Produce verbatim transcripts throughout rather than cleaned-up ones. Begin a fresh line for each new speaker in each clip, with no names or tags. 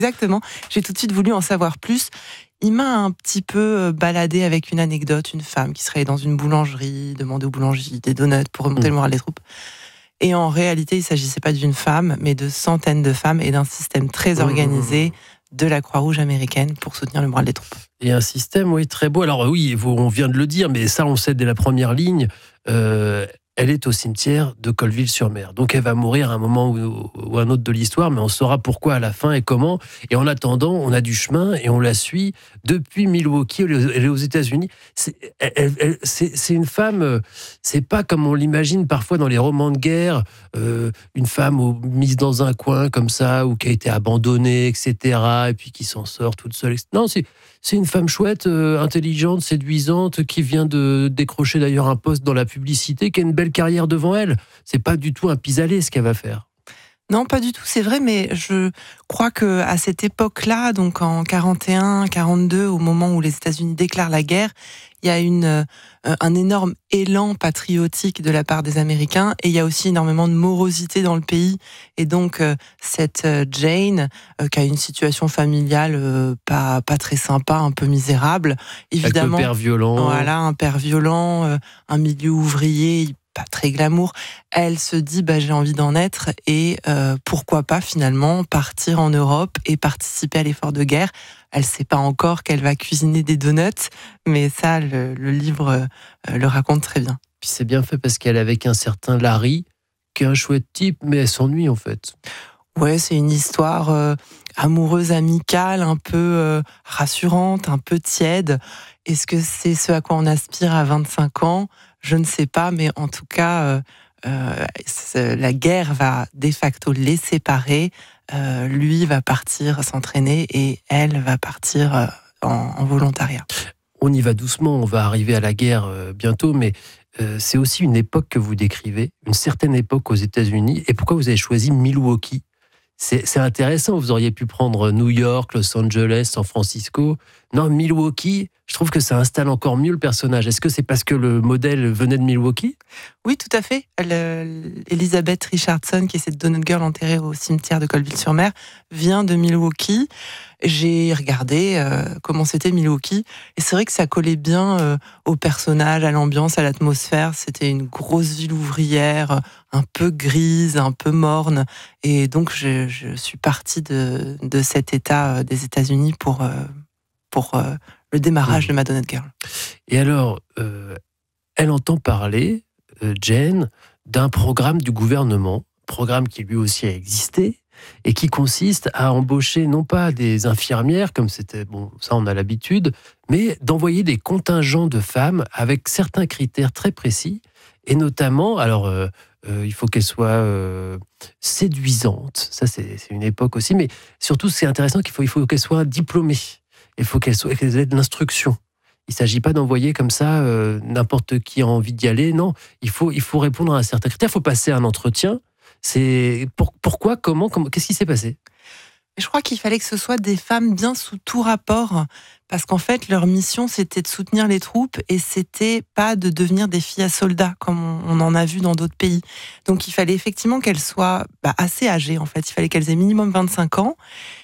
Exactement. J'ai tout de suite voulu en savoir plus. Il m'a un petit peu baladé avec une anecdote, une femme qui serait dans une boulangerie, demandait au boulanger des donuts pour remonter mmh. le moral des troupes. Et en réalité, il ne s'agissait pas d'une femme, mais de centaines de femmes et d'un système très organisé mmh. de la Croix-Rouge américaine pour soutenir le moral des troupes.
Et un système, oui, très beau. Alors oui, on vient de le dire, mais ça, on le sait dès la première ligne. Euh, elle est au cimetière de Colville-sur-Mer. Donc elle va mourir à un moment ou, ou un autre de l'histoire, mais on saura pourquoi à la fin et comment. Et en attendant, on a du chemin et on la suit depuis Milwaukee. Elle est aux États-Unis. C'est, elle, elle, c'est, c'est une femme, c'est pas comme on l'imagine parfois dans les romans de guerre, euh, une femme au, mise dans un coin comme ça, ou qui a été abandonnée, et cetera, et puis qui s'en sort toute seule. Non, c'est, c'est une femme chouette, euh, intelligente, séduisante, qui vient de décrocher d'ailleurs un poste dans la publicité, qui a une belle carrière devant elle. C'est pas du tout un pis-aller ce qu'elle va faire.
Non, pas du tout, c'est vrai, mais je crois qu'à cette époque-là, donc en quarante et un, quarante-deux, au moment où les États-Unis déclarent la guerre, il y a une, euh, un énorme élan patriotique de la part des Américains et il y a aussi énormément de morosité dans le pays. Et donc, euh, cette euh, Jane, euh, qui a une situation familiale euh, pas, pas très sympa, un peu misérable, évidemment.
Avec le père violent.
Voilà, un père violent, euh, un milieu ouvrier pas très glamour, elle se dit bah, j'ai envie d'en être et euh, pourquoi pas finalement partir en Europe et participer à l'effort de guerre. Elle ne sait pas encore qu'elle va cuisiner des donuts, mais ça, le, le livre euh, le raconte très bien.
Puis c'est bien fait parce qu'elle est avec un certain Larry, qui est un chouette type, mais elle s'ennuie en fait.
Ouais, c'est une histoire euh, amoureuse, amicale, un peu euh, rassurante, un peu tiède. Est-ce que c'est ce à quoi on aspire à vingt-cinq ans ? Je ne sais pas, mais en tout cas, euh, euh, la guerre va de facto les séparer. Euh, lui va partir s'entraîner et elle va partir euh, en, en volontariat.
On y va doucement, on va arriver à la guerre euh, bientôt, mais euh, c'est aussi une époque que vous décrivez, une certaine époque aux États-Unis. Et pourquoi vous avez choisi Milwaukee ? C'est, c'est intéressant, vous auriez pu prendre New York, Los Angeles, San Francisco. Non, Milwaukee, je trouve que ça installe encore mieux le personnage. Est-ce que c'est parce que le modèle venait de Milwaukee ?
Oui, tout à fait. Elle, Elizabeth Richardson, qui est cette donut girl enterrée au cimetière de Colville-sur-Mer, vient de Milwaukee. J'ai regardé euh, comment c'était Milwaukee, et c'est vrai que ça collait bien euh, au personnage, à l'ambiance, à l'atmosphère. C'était une grosse ville ouvrière, un peu grise, un peu morne, et donc je, je suis partie de, de cet état euh, des États-Unis pour, euh, pour euh, le démarrage mmh. de ma donut girl.
Et alors, euh, elle entend parler, euh, Jane, d'un programme du gouvernement, programme qui lui aussi a existé, et qui consiste à embaucher non pas des infirmières, comme c'était, bon, ça on a l'habitude, mais d'envoyer des contingents de femmes avec certains critères très précis, et notamment, alors, euh, euh, il faut qu'elles soient euh, séduisantes, ça c'est, c'est une époque aussi, mais surtout c'est intéressant qu'il faut, il faut qu'elles soient diplômées, il faut qu'elles, soient, qu'elles aient de l'instruction. Il ne s'agit pas d'envoyer comme ça euh, n'importe qui a envie d'y aller, non, il faut, il faut répondre à un certain critère, il faut passer un entretien. C'est pour, pourquoi, comment, comment, qu'est-ce qui s'est passé ?
Je crois qu'il fallait que ce soit des femmes bien sous tout rapport, parce qu'en fait, leur mission, c'était de soutenir les troupes et c'était pas de devenir des filles à soldats, comme on en a vu dans d'autres pays. Donc, il fallait effectivement qu'elles soient bah, assez âgées, en fait. Il fallait qu'elles aient minimum vingt-cinq ans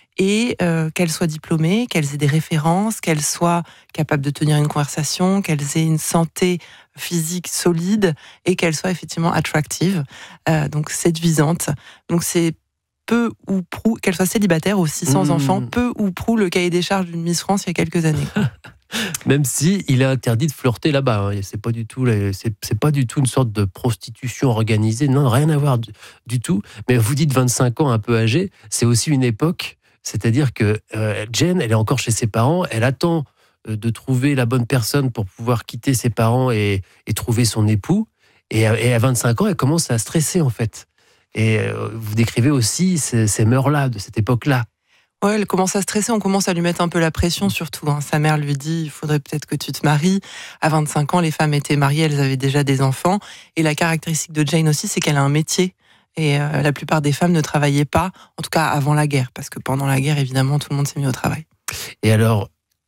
et euh, qu'elles soient diplômées, qu'elles aient des références, qu'elles soient capables de tenir une conversation, qu'elles aient une santé physique solide et qu'elles soient effectivement attractives, euh, donc séduisantes. Donc c'est peu ou prou, qu'elles soient célibataires aussi, sans mmh. enfants, peu ou prou le cahier des charges d'une Miss France il y a quelques années.
Même si il est interdit de flirter là-bas, hein. c'est pas du tout, c'est, c'est pas du tout une sorte de prostitution organisée, non, rien à voir du, du tout. Mais vous dites vingt-cinq ans, un peu âgé, c'est aussi une époque. C'est-à-dire que euh, Jane, elle est encore chez ses parents, elle attend euh, de trouver la bonne personne pour pouvoir quitter ses parents et, et trouver son époux. Et, et à vingt-cinq ans, elle commence à stresser, en fait. Et euh, vous décrivez aussi ces, ces mœurs-là, de cette époque-là.
Ouais, elle commence à stresser, on commence à lui mettre un peu la pression surtout. Hein. Sa mère lui dit, il faudrait peut-être que tu te maries. À vingt-cinq ans, les femmes étaient mariées, elles avaient déjà des enfants. Et la caractéristique de Jane aussi, c'est qu'elle a un métier. Et euh, la plupart des femmes ne travaillaient pas, en tout cas avant la guerre, parce que pendant la guerre, évidemment, tout le monde s'est mis au travail.
Et alors,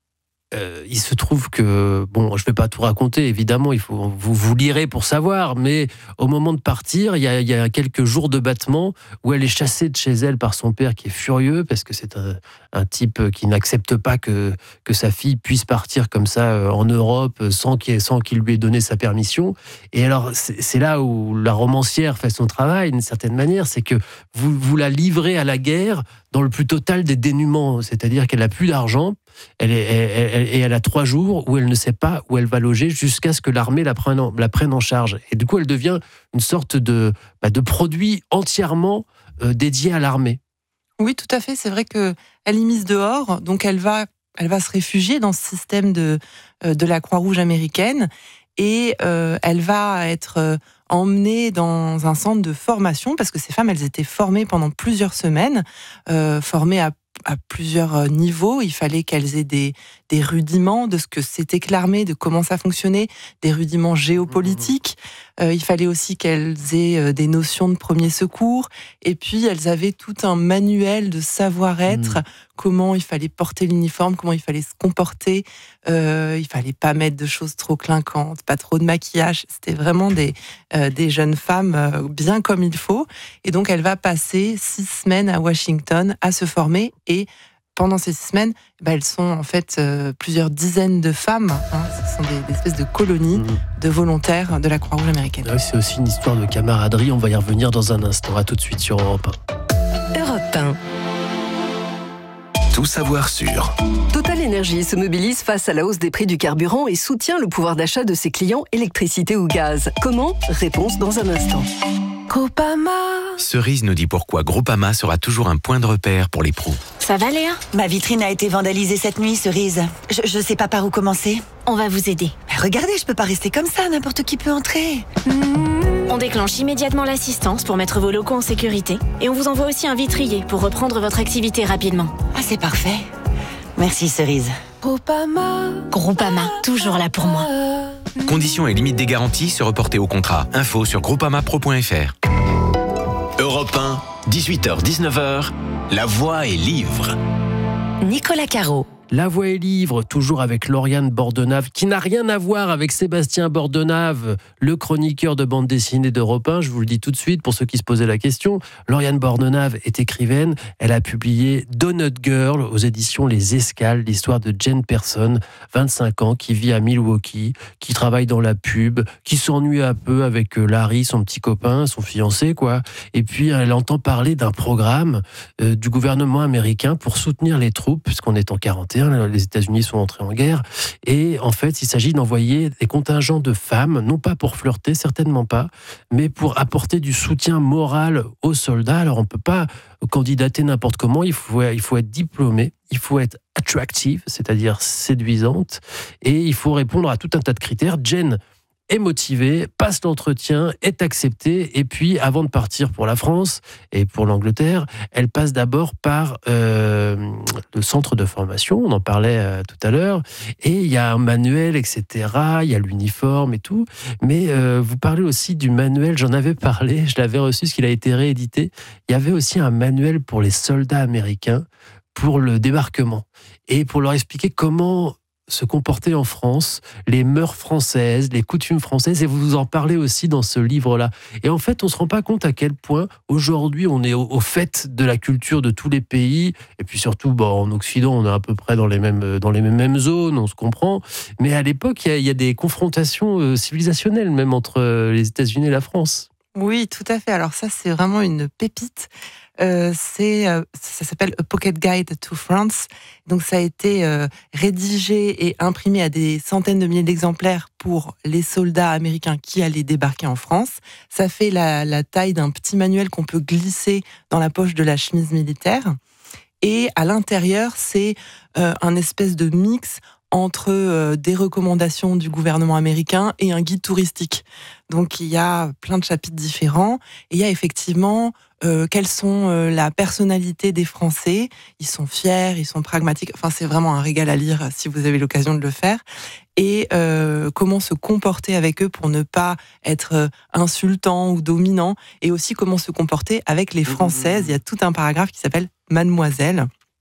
Euh, il se trouve que, bon, je ne vais pas tout raconter, évidemment, il faut, vous, vous lirez pour savoir, mais au moment de partir, il y a, il y a quelques jours de battement où elle est chassée de chez elle par son père qui est furieux parce que c'est un, un type qui n'accepte pas que, que sa fille puisse partir comme ça en Europe sans qu'il, sans qu'il lui ait donné sa permission. Et alors, c'est, c'est là où la romancière fait son travail, d'une certaine manière, c'est que vous, vous la livrez à la guerre dans le plus total des dénûments, c'est-à-dire qu'elle n'a plus d'argent, elle est, elle, elle, et elle a trois jours où elle ne sait pas où elle va loger jusqu'à ce que l'armée la prenne en, la prenne en charge. Et du coup, elle devient une sorte de, bah, de produit entièrement euh, dédié à l'armée.
Oui, tout à fait. C'est vrai qu'elle est mise dehors, donc elle va, elle va se réfugier dans ce système de, de la Croix-Rouge américaine et euh, elle va être euh, emmenée dans un centre de formation parce que ces femmes, elles étaient formées pendant plusieurs semaines, euh, formées à à plusieurs niveaux. Il fallait qu'elles aient des, des rudiments de ce que c'était que l'armée, de comment ça fonctionnait, des rudiments géopolitiques. Euh, il fallait aussi qu'elles aient des notions de premier secours. Et puis, elles avaient tout un manuel de savoir-être, mmh. comment il fallait porter l'uniforme, comment il fallait se comporter. Euh, il fallait pas mettre de choses trop clinquantes, pas trop de maquillage. C'était vraiment des, euh, des jeunes femmes euh, bien comme il faut. Et donc, elle va passer six semaines à Washington à se former. Et pendant ces six semaines, bah, elles sont en fait euh, plusieurs dizaines de femmes. Hein, ce sont des, des espèces de colonies mmh. de volontaires de la Croix-Rouge américaine.
Ah oui, c'est aussi une histoire de camaraderie. On va y revenir dans un instant. À tout de suite sur Europe un.
Europe un.
Tout savoir sur.
Total Énergie se mobilise face à la hausse des prix du carburant et soutient le pouvoir d'achat de ses clients électricité ou gaz. Comment ? Réponse dans un instant.
Groupama.
Cerise nous dit pourquoi Groupama sera toujours un point de repère pour les pros.
Ça va, Léa ?
Ma vitrine a été vandalisée cette nuit, Cerise. Je, je sais pas par où commencer.
On va vous aider.
Mais regardez, je peux pas rester comme ça, n'importe qui peut entrer.
On déclenche immédiatement l'assistance pour mettre vos locaux en sécurité et on vous envoie aussi un vitrier pour reprendre votre activité rapidement.
Ah, c'est parfait. Merci, Cerise.
Groupama. Groupama, toujours là pour moi.
Conditions et limites des garanties se reporter au contrat. Info sur groupama pro point f r.
Europe un, dix-huit heures dix-neuf heures, La Voix est livre.
Nicolas Caro.
La Voix est livre, toujours avec Lauriane Bordenave, qui n'a rien à voir avec Sébastien Bordenave, le chroniqueur de bande dessinée d'Europe un. Je vous le dis tout de suite, pour ceux qui se posaient la question. Lauriane Bordenave est écrivaine. Elle a publié Donut Girl aux éditions Les Escales, l'histoire de Jane Person, vingt-cinq ans, qui vit à Milwaukee, qui travaille dans la pub, qui s'ennuie un peu avec Larry, son petit copain, son fiancé, quoi. Et puis, elle entend parler d'un programme euh, du gouvernement américain pour soutenir les troupes, puisqu'on est en quarantaine. Les États-Unis sont entrés en guerre et en fait il s'agit d'envoyer des contingents de femmes, non pas pour flirter, certainement pas, mais pour apporter du soutien moral aux soldats. Alors on ne peut pas candidater n'importe comment, il faut, il faut être diplômé, il faut être attractive, c'est-à-dire séduisante, et il faut répondre à tout un tas de critères. Jen est motivée, passe l'entretien, est acceptée, et puis avant de partir pour la France et pour l'Angleterre, elle passe d'abord par euh, le centre de formation, on en parlait euh, tout à l'heure, et il y a un manuel, et cetera, il y a l'uniforme et tout, mais euh, vous parlez aussi du manuel, j'en avais parlé, je l'avais reçu, parce qu'il a été réédité, il y avait aussi un manuel pour les soldats américains, pour le débarquement, et pour leur expliquer comment se comporter en France, les mœurs françaises, les coutumes françaises, et vous en parlez aussi dans ce livre-là. Et en fait, on ne se rend pas compte à quel point, aujourd'hui, on est au, au fait de la culture de tous les pays, et puis surtout, bon, en Occident, on est à peu près dans les mêmes, dans les mêmes zones, on se comprend, mais à l'époque, il y a, il y a des confrontations euh, civilisationnelles, même entre euh, les États-Unis et la France.
Oui, tout à fait. Alors ça, c'est vraiment une pépite. Euh, c'est, euh, ça s'appelle A Pocket Guide to France. Donc ça a été euh, rédigé et imprimé à des centaines de milliers d'exemplaires pour les soldats américains qui allaient débarquer en France. Ça fait la, la taille d'un petit manuel qu'on peut glisser dans la poche de la chemise militaire. Et à l'intérieur, c'est euh, un espèce de mix entre euh, des recommandations du gouvernement américain et un guide touristique. Donc il y a plein de chapitres différents et il y a effectivement euh, quelles sont euh, la personnalité des Français. Ils sont fiers, ils sont pragmatiques. Enfin, c'est vraiment un régal à lire si vous avez l'occasion de le faire. Et euh, comment se comporter avec eux pour ne pas être insultant ou dominant. Et aussi comment se comporter avec les Françaises. Il y a tout un paragraphe qui s'appelle Mademoiselle.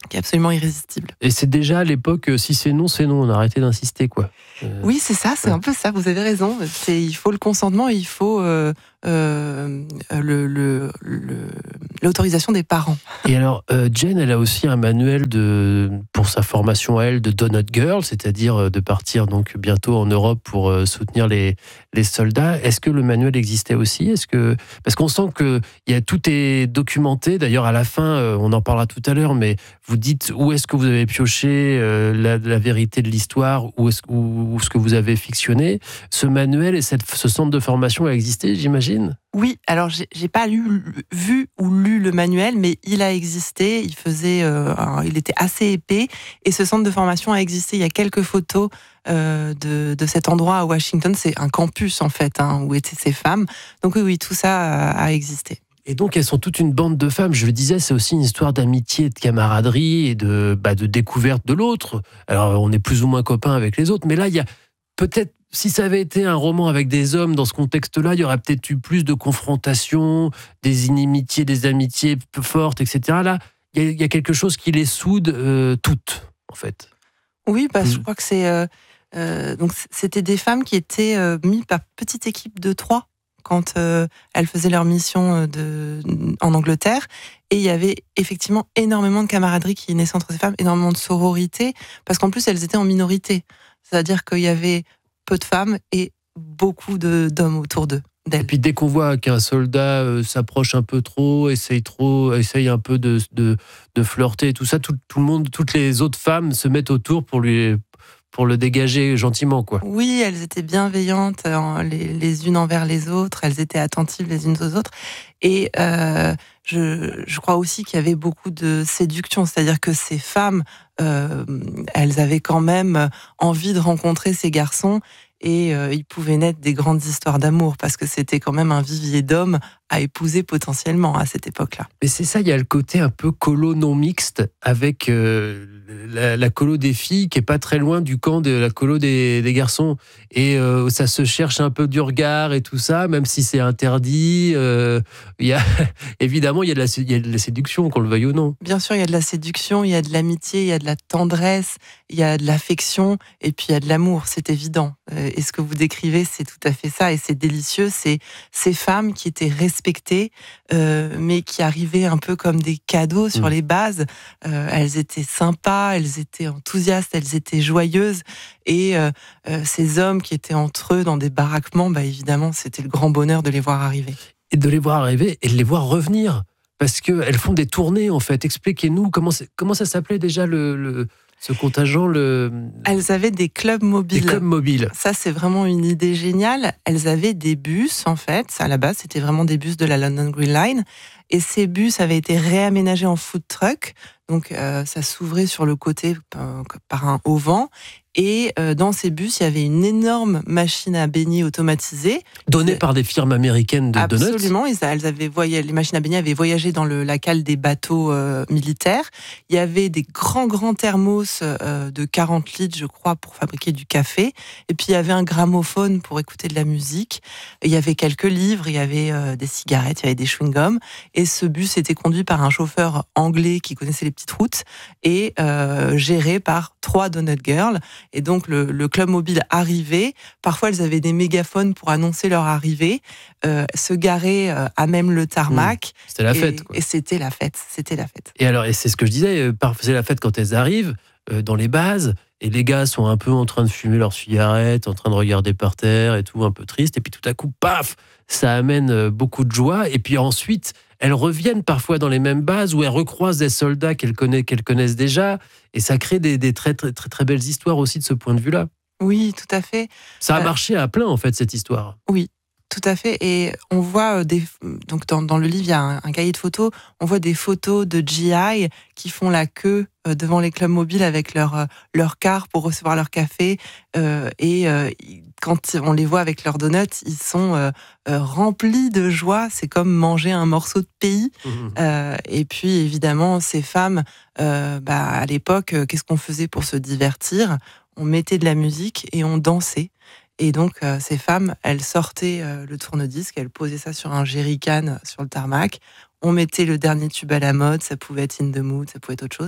qui est absolument irrésistible.
Et c'est déjà à l'époque, si c'est non, c'est non, on a arrêté d'insister, quoi.
Euh... Oui, c'est ça, c'est ouais. un peu ça, vous avez raison. C'est, il faut le consentement et il faut euh, euh, le, le, le, l'autorisation des parents.
Et alors, euh, Jane, elle a aussi un manuel de, pour sa formation à elle de Donut Girl, c'est-à-dire de partir donc bientôt en Europe pour euh, soutenir les, les soldats. Est-ce que le manuel existait aussi ? Est-ce que... Parce qu'on sent que y a, tout est documenté. D'ailleurs, à la fin, euh, on en parlera tout à l'heure, mais vous dites où est-ce que vous avez pioché euh, la, la vérité de l'histoire, où est-ce, où, où ce que vous avez fictionné. Ce manuel et cette, ce centre de formation a existé, j'imagine ?
Oui, alors j'ai, j'ai pas lu, vu ou lu le manuel, mais il a existé. Il faisait, euh, un, il était assez épais, et ce centre de formation a existé. Il y a quelques photos euh, de, de cet endroit à Washington. C'est un campus en fait, hein, où étaient ces femmes. Donc oui, oui, tout ça a, a existé.
Et donc, elles sont toute une bande de femmes. Je le disais, c'est aussi une histoire d'amitié, de camaraderie et de, bah, de découverte de l'autre. Alors, on est plus ou moins copains avec les autres, mais là, il y a peut-être, si ça avait été un roman avec des hommes dans ce contexte-là, il y aurait peut-être eu plus de confrontations, des inimitiés, des amitiés plus fortes, et cetera. Là, il y a, il y a quelque chose qui les soude euh, toutes, en fait.
Oui, bah, mmh. je crois que c'est... Euh, euh, donc, c'était des femmes qui étaient euh, mises par petite équipe de trois quand euh, elles faisaient leur mission de, en Angleterre. Et il y avait effectivement énormément de camaraderie qui naissait entre ces femmes, énormément de sororité, parce qu'en plus, elles étaient en minorité. C'est-à-dire qu'il y avait peu de femmes et beaucoup de, d'hommes autour d'eux. D'elles.
Et puis dès qu'on voit qu'un soldat euh, s'approche un peu trop, essaye trop, essaye un peu de, de, de flirter et tout ça, tout, tout le monde, toutes les autres femmes se mettent autour pour lui... pour le dégager gentiment, quoi.
Oui, elles étaient bienveillantes les, les unes envers les autres, elles étaient attentives les unes aux autres. Et euh, je, je crois aussi qu'il y avait beaucoup de séduction, c'est-à-dire que ces femmes, euh, elles avaient quand même envie de rencontrer ces garçons, et euh, il pouvait naître des grandes histoires d'amour, parce que c'était quand même un vivier d'hommes à épouser potentiellement à cette époque-là.
Mais c'est ça, il y a le côté un peu colo non mixte, avec euh, la, la colo des filles qui est pas très loin du camp de la colo des, des garçons, et euh, ça se cherche un peu du regard et tout ça, même si c'est interdit. Euh, il y a, évidemment, il y, a de la, il y a de la séduction, qu'on le veuille ou non.
Bien sûr, il y a de la séduction, il y a de l'amitié, il y a de la tendresse, il y a de l'affection, et puis il y a de l'amour, c'est évident. Et ce que vous décrivez, c'est tout à fait ça, et c'est délicieux. C'est ces femmes qui étaient respectées, euh, mais qui arrivaient un peu comme des cadeaux sur mmh. les bases. Euh, elles étaient sympas, elles étaient enthousiastes, elles étaient joyeuses. Et euh, euh, ces hommes qui étaient entre eux dans des baraquements, bah évidemment, c'était le grand bonheur de les voir arriver.
Et de les voir arriver et de les voir revenir. Parce qu'elles font des tournées, en fait. Expliquez-nous, comment, comment ça s'appelait déjà le... le... ce contingent, le...
Elles avaient des clubs mobiles.
Des clubs mobiles.
Ça, c'est vraiment une idée géniale. Elles avaient des bus, en fait. À la base, c'était vraiment des bus de la London Green Line. Et ces bus avaient été réaménagés en food truck. Donc, euh, ça s'ouvrait sur le côté euh, par un auvent. Et euh, dans ces bus, il y avait une énorme machine à baigner automatisée.
Donnée par des firmes américaines de
Absolument,
donuts.
Absolument, elles avaient voyagé, les machines à baigner avaient voyagé dans le, la cale des bateaux euh, militaires. Il y avait des grands, grands thermos euh, de quarante litres, je crois, pour fabriquer du café. Et puis, il y avait un gramophone pour écouter de la musique. Il y avait quelques livres, il y avait euh, des cigarettes, il y avait des chewing-gums. Et ce bus était conduit par un chauffeur anglais qui connaissait les petites routes et euh, géré par trois Donut Girls. Et donc, le, le club mobile arrivait. Parfois, elles avaient des mégaphones pour annoncer leur arrivée, euh, se garer euh, à même le tarmac.
Mmh, c'était la
et,
fête, quoi.
Et c'était la fête. C'était la fête.
Et alors, et c'est ce que je disais, c'est la fête quand elles arrivent, euh, dans les bases, et les gars sont un peu en train de fumer leurs cigarettes, en train de regarder par terre et tout, un peu triste. Et puis tout à coup, paf, ça amène beaucoup de joie. Et puis ensuite, elles reviennent parfois dans les mêmes bases où elles recroisent des soldats qu'elles connaissent, qu'elles connaissent déjà. Et ça crée des, des très, très, très, très belles histoires aussi de ce point de vue-là.
Oui, tout à fait.
Ça a
euh,
marché à plein, en fait, cette histoire.
Oui, tout à fait. Et on voit des, donc dans, dans le livre, il y a un, un cahier de photos. On voit des photos de G I qui font la queue devant les clubs mobiles avec leur, leur car pour recevoir leur café. Euh, et euh, quand on les voit avec leurs donuts, ils sont euh, euh, remplis de joie. C'est comme manger un morceau de pays. Mmh. Euh, et puis, évidemment, ces femmes, euh, bah, à l'époque, qu'est-ce qu'on faisait pour se divertir ? On mettait de la musique et on dansait. Et donc, euh, ces femmes, elles sortaient euh, le tourne-disque, elles posaient ça sur un jerrycan sur le tarmac. On mettait le dernier tube à la mode, ça pouvait être In the Mood, ça pouvait être autre chose.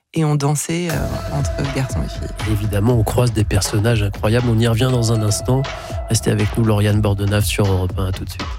et on dansait euh, entre garçons et filles.
Évidemment, on croise des personnages incroyables. On y revient dans un instant. Restez avec nous, Lauriane Bordenave sur Europe un. À tout de suite.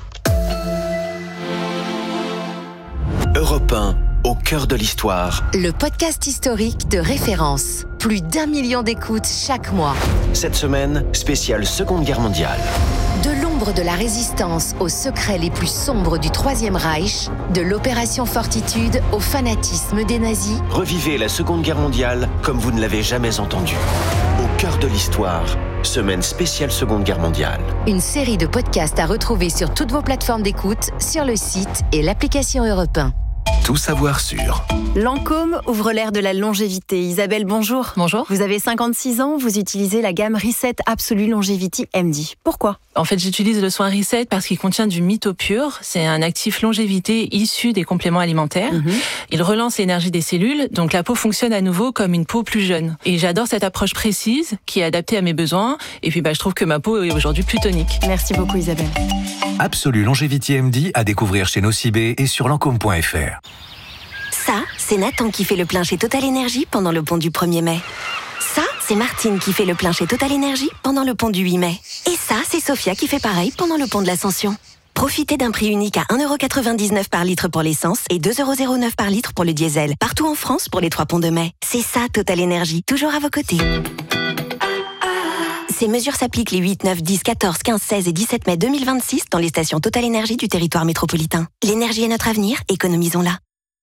Europe un, au cœur de l'histoire.
Le podcast historique de référence. Plus d'un million d'écoutes chaque mois.
Cette semaine, spéciale Seconde Guerre mondiale.
De l'ombre de la résistance aux secrets les plus sombres du Troisième Reich, de l'opération Fortitude au fanatisme des nazis.
Revivez la Seconde Guerre mondiale comme vous ne l'avez jamais entendu. Au cœur de l'histoire, semaine spéciale Seconde Guerre mondiale.
Une série de podcasts à retrouver sur toutes vos plateformes d'écoute, sur le site et l'application Europe un.
Tout savoir sur.
Lancôme ouvre l'ère de la longévité. Isabelle, bonjour.
Bonjour.
Vous avez cinquante-six ans, vous utilisez la gamme Reset Absolute Longevity M D. Pourquoi ?
En fait, j'utilise le soin Reset parce qu'il contient du MitoPure. C'est un actif longévité issu des compléments alimentaires. Mm-hmm. Il relance l'énergie des cellules, donc la peau fonctionne à nouveau comme une peau plus jeune. Et j'adore cette approche précise qui est adaptée à mes besoins. Et puis, bah, je trouve que ma peau est aujourd'hui plus tonique.
Merci beaucoup, Isabelle.
Absolute Longevity M D à découvrir chez Nocibé et sur lancôme point f r.
Ça, c'est Nathan qui fait le plein chez Total Energy pendant le pont du premier mai. Ça, c'est Martine qui fait le plein chez Total Energy pendant le pont du huit mai. Et ça, c'est Sophia qui fait pareil pendant le pont de l'Ascension. Profitez d'un prix unique à un euro quatre-vingt-dix-neuf par litre pour l'essence et deux euros zéro neuf par litre pour le diesel. Partout en France pour les trois ponts de mai. C'est ça, Total Energy, toujours à vos côtés. Ces mesures s'appliquent les huit, neuf, dix, quatorze, quinze, seize et dix-sept mai deux mille vingt-six dans les stations Total Energy du territoire métropolitain. L'énergie est notre avenir, économisons-la.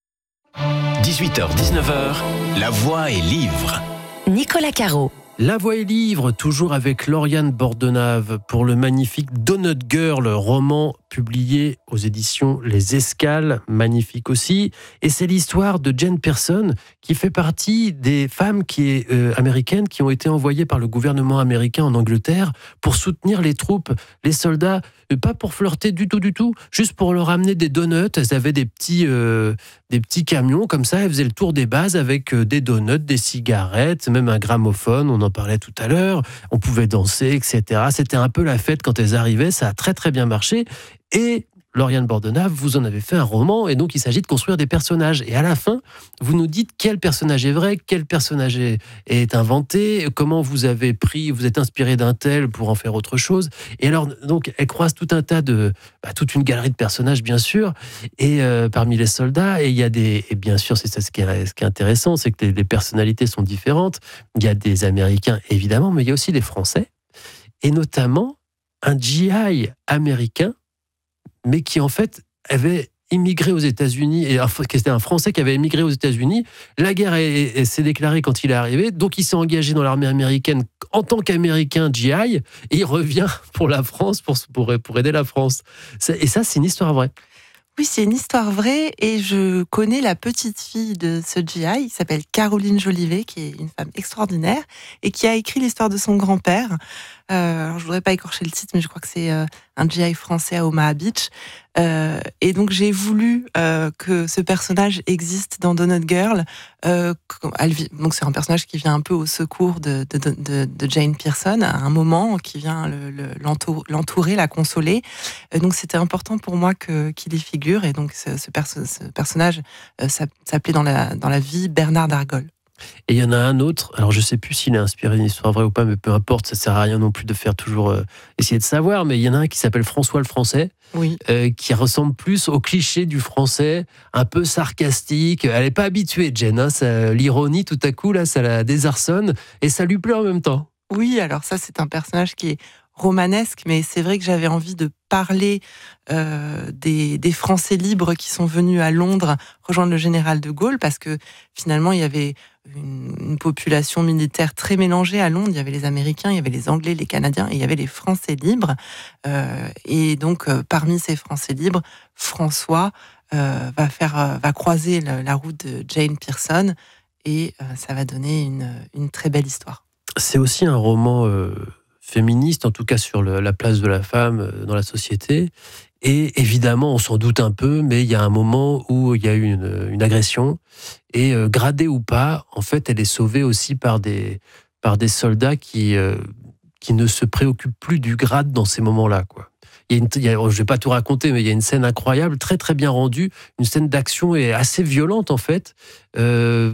dix-huit heures dix-neuf heures, La Voix est livre.
Nicolas Caro.
La Voix est livre, toujours avec Lauriane Bordenave pour le magnifique Donut Girl, roman publié aux éditions Les Escales, magnifique aussi. Et c'est l'histoire de Jane Pearson, qui fait partie des femmes qui est, euh, américaines qui ont été envoyées par le gouvernement américain en Angleterre pour soutenir les troupes, les soldats, euh, pas pour flirter du tout, du tout, juste pour leur amener des donuts. Elles avaient des petits, euh, des petits camions comme ça, elles faisaient le tour des bases avec euh, des donuts, des cigarettes, même un gramophone, on en parlait tout à l'heure, on pouvait danser, et cetera. C'était un peu la fête quand elles arrivaient, ça a très très bien marché. Et Lauriane Bordenave, vous en avez fait un roman, et donc il s'agit de construire des personnages. Et à la fin, vous nous dites quel personnage est vrai, quel personnage est, est inventé, comment vous avez pris, vous êtes inspiré d'un tel pour en faire autre chose. Et alors, donc, elle croise tout un tas de, bah, toute une galerie de personnages, bien sûr, et euh, parmi les soldats, et il y a des, et bien sûr, c'est ça ce qui est, ce qui est intéressant, c'est que les, les personnalités sont différentes. Il y a des Américains, évidemment, mais il y a aussi des Français, et notamment un G I américain, mais qui en fait avait immigré aux États-Unis, et c'était un Français qui avait immigré aux États-Unis. La guerre est, est, s'est déclarée quand il est arrivé, donc il s'est engagé dans l'armée américaine en tant qu'Américain G I, et il revient pour la France, pour, pour, pour aider la France. Et ça, c'est une histoire vraie.
Oui, c'est une histoire vraie, et je connais la petite fille de ce G I, qui s'appelle Caroline Jolivet, qui est une femme extraordinaire, et qui a écrit l'histoire de son grand-père. Euh, alors je voudrais pas écorcher le titre, mais je crois que c'est euh, un G I français à Omaha Beach. Euh, et donc j'ai voulu euh, que ce personnage existe dans Donut Girl. Euh, elle vit, donc c'est un personnage qui vient un peu au secours de, de, de, de Jane Pearson à un moment, qui vient le, le, l'entour, l'entourer, la consoler. Euh, donc c'était important pour moi que, qu'il y figure. Et donc ce, ce, perso- ce personnage euh, s'appelait dans la, dans la vie Bernard d'Argol.
Et il y en a un autre, alors je ne sais plus s'il est inspiré d'une histoire vraie ou pas, mais peu importe, ça ne sert à rien non plus de faire toujours euh, essayer de savoir, mais il y en a un qui s'appelle François le Français,
oui.
euh, qui ressemble plus au cliché du Français, un peu sarcastique. Elle n'est pas habituée, Jen, hein, ça, l'ironie tout à coup, là, ça la désarçonne, et ça lui plaît en même temps.
Oui, alors ça c'est un personnage qui est romanesque, mais c'est vrai que j'avais envie de parler euh, des, des Français libres qui sont venus à Londres rejoindre le général de Gaulle, parce que finalement il y avait une, une population militaire très mélangée à Londres. Il y avait les Américains, il y avait les Anglais, les Canadiens, et il y avait les Français libres. Euh, et donc euh, parmi ces Français libres, François euh, va faire, euh, va croiser le, la route de Jane Pearson, et euh, ça va donner une, une très belle histoire.
C'est aussi un roman euh, féministe, en tout cas sur le, la place de la femme dans la société. Et évidemment, on s'en doute un peu, mais il y a un moment où il y a eu une, une agression. Et euh, gradée ou pas, en fait, elle est sauvée aussi par des, par des soldats qui, euh, qui ne se préoccupent plus du grade dans ces moments-là, quoi. Il y a une, il y a, je ne vais pas tout raconter, mais il y a une scène incroyable, très très bien rendue, une scène d'action et assez violente en fait. Euh,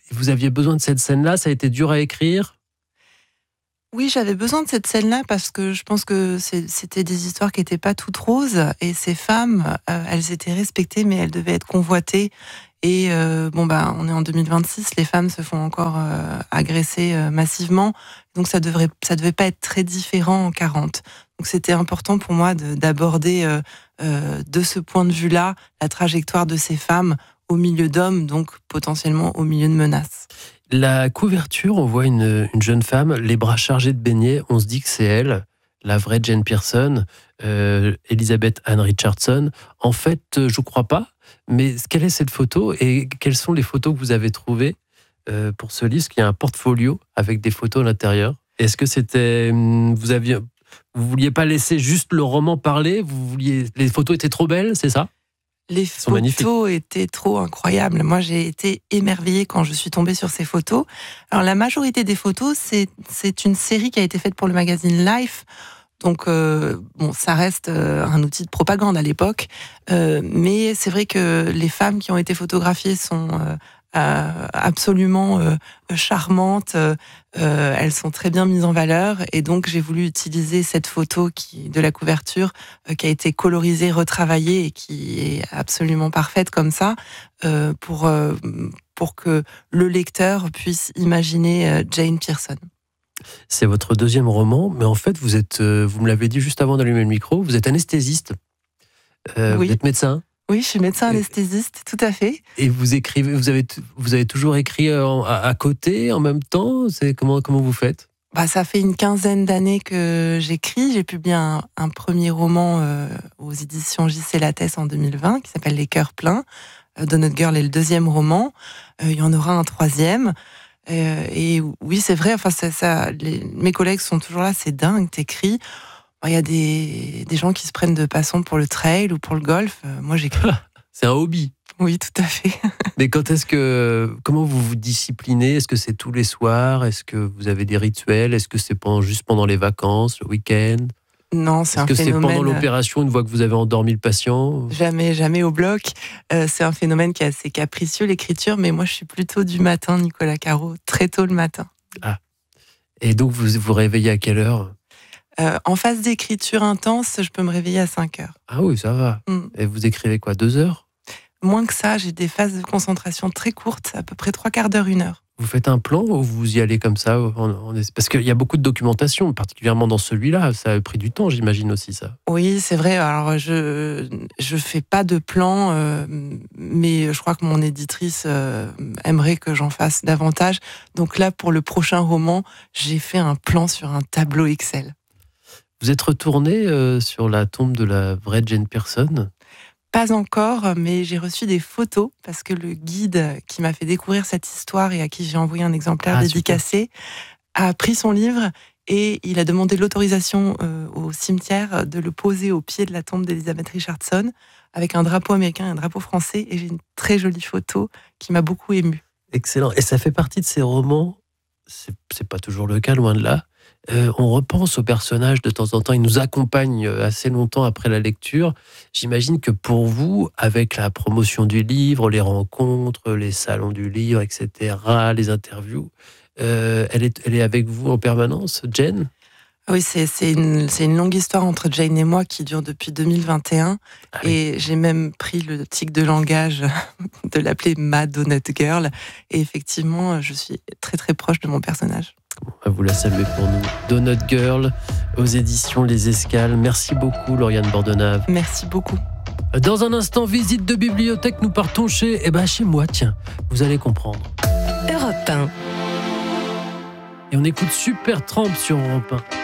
vous aviez besoin de cette scène-là, ça a été dur à écrire ?
Oui, j'avais besoin de cette scène-là parce que je pense que c'est, c'était des histoires qui n'étaient pas toutes roses et ces femmes, euh, elles étaient respectées mais elles devaient être convoitées. Et euh, bon bah on est en deux mille vingt-six, les femmes se font encore euh, agresser euh, massivement, donc ça devrait ça devait pas être très différent en quarante. Donc c'était important pour moi de, d'aborder euh, euh, de ce point de vue-là la trajectoire de ces femmes au milieu d'hommes, donc potentiellement au milieu de menaces.
La couverture, on voit une, une jeune femme, les bras chargés de beignets, on se dit que c'est elle, la vraie Jane Pierson, euh, Elizabeth Ann Richardson. En fait, je ne crois pas, mais quelle est cette photo et quelles sont les photos que vous avez trouvées euh, pour ce livre ? Parce qu'il y a un portfolio avec des photos à l'intérieur. Est-ce que c'était... Vous aviez, vous vouliez pas laisser juste le roman parler, vous vouliez, les photos étaient trop belles, c'est ça ?
Les photos étaient trop incroyables. Moi, j'ai été émerveillée quand je suis tombée sur ces photos. Alors, la majorité des photos, c'est, c'est une série qui a été faite pour le magazine Life. Donc, euh, bon, ça reste euh, un outil de propagande à l'époque. Euh, mais c'est vrai que les femmes qui ont été photographiées sont euh, euh, absolument euh, charmantes. Euh, elles sont très bien mises en valeur. Et donc, j'ai voulu utiliser cette photo qui, de la couverture euh, qui a été colorisée, retravaillée et qui est absolument parfaite comme ça euh, pour, euh, pour que le lecteur puisse imaginer euh, Jane Pierson.
C'est votre deuxième roman, mais en fait, vous êtes, euh, vous me l'avez dit juste avant d'allumer le micro, vous êtes anesthésiste. Euh,
oui.
Vous êtes médecin.
Oui, je suis médecin anesthésiste, tout à fait.
Et vous écrivez, vous avez, vous avez toujours écrit à, à côté, en même temps. C'est comment, comment vous faites ?
Bah, ça fait une quinzaine d'années que j'écris. J'ai publié un, un premier roman euh, aux éditions J C Lattès en deux mille vingt qui s'appelle Les cœurs pleins. Euh, Donut Girl est le deuxième roman. Euh, il y en aura un troisième. Euh, et oui, c'est vrai. Enfin, ça, ça, les, mes collègues sont toujours là. C'est dingue, t'écris. Il y a des, des gens qui se prennent de passion pour le trail ou pour le golf. Euh, moi, j'écris.
C'est un hobby.
Oui, tout à fait.
Mais quand est-ce que, comment vous vous disciplinez ? Est-ce que c'est tous les soirs ? Est-ce que vous avez des rituels ? Est-ce que c'est pendant, juste pendant les vacances, le week-end ?
Non, c'est
est-ce
un
que
phénomène...
c'est pendant l'opération, une fois que vous avez endormi le patient ?
Jamais, jamais au bloc. Euh, c'est un phénomène qui est assez capricieux, l'écriture, mais moi, je suis plutôt du matin, Nicolas Caro, très tôt le matin.
Ah. Et donc, vous vous réveillez à quelle heure ?
Euh, en phase d'écriture intense, je peux me réveiller à cinq heures.
Ah oui, ça va. Mm. Et vous écrivez quoi, deux heures ?
Moins que ça, j'ai des phases de concentration très courtes, à peu près trois quarts d'heure, une heure.
Vous faites un plan ou vous y allez comme ça en, en... Parce qu'il y a beaucoup de documentation, particulièrement dans celui-là. Ça a pris du temps, j'imagine aussi, ça.
Oui, c'est vrai. Alors, je je fais pas de plan, euh, mais je crois que mon éditrice euh, aimerait que j'en fasse davantage. Donc là, pour le prochain roman, j'ai fait un plan sur un tableau Excel.
Vous êtes retourné euh, sur la tombe de la vraie Jane Pierson ?
Pas encore, mais j'ai reçu des photos parce que le guide qui m'a fait découvrir cette histoire et à qui j'ai envoyé un exemplaire ah, dédicacé super. a pris son livre et il a demandé l'autorisation euh, au cimetière de le poser au pied de la tombe d'Elizabeth Richardson avec un drapeau américain et un drapeau français, et j'ai une très jolie photo qui m'a beaucoup émue.
Excellent. Et ça fait partie de ces romans, c'est, c'est pas toujours le cas, loin de là. Euh, on repense aux personnages de temps en temps, ils nous accompagnent assez longtemps après la lecture. J'imagine que pour vous, avec la promotion du livre, les rencontres, les salons du livre, et cetera, les interviews, euh, elle, est, elle est avec vous en permanence, Jane ?
Oui, c'est, c'est, une, c'est une longue histoire entre Jane et moi qui dure depuis deux mille vingt et un. Ah oui. Et j'ai même pris le tic de langage de l'appeler ma Donut Girl. Et effectivement, je suis très très proche de mon personnage.
On va vous la saluer pour nous. Donut Girl, aux éditions Les Escales. Merci beaucoup, Lauriane Bordenave.
Merci beaucoup.
Dans un instant, visite de bibliothèque, nous partons chez, eh ben chez moi, tiens, vous allez comprendre.
Europe un.
Et on écoute Supertramp sur Europe un.